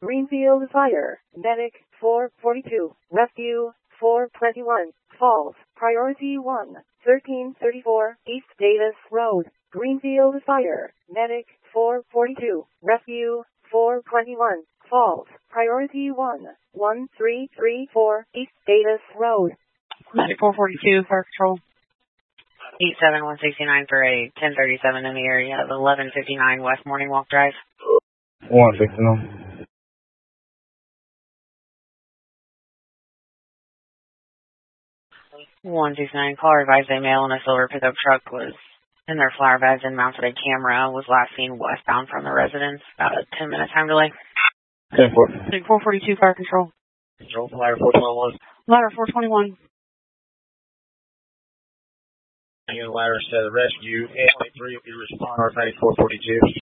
Greenfield Fire, Medic 442, Rescue 421, Falls, Priority 1, 1334, East Davis Road, Greenfield Fire, Medic 442, Rescue 421, Falls, Priority 1, 1334, East Davis Road. Medic 442, Fire Control. 87169 for a 1037 in the area of 1159 West Morning Walk Drive. 169. 169, caller advised a male in a silver pickup truck was in their flower beds and mounted a camera, was last seen westbound from the residence, about a 10-minute time delay. 10-4. Medic 442, Fire Control. Control to ladder 421. Ladder 421. Ladder said rescue 823 if you respond, or 9442.